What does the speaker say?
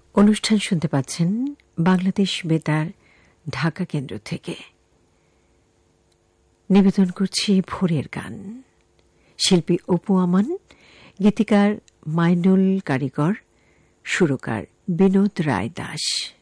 অনুষ্ঠান শুনতে পাচ্ছেন বাংলাদেশ বেতার ঢাকা কেন্দ্র থেকে। নিবেদন করছি ভোরের গান। শিল্পী অপু আমান, গীতিকার মাইনুল কারিগর, সুরকার বিনোদ রায় দাস।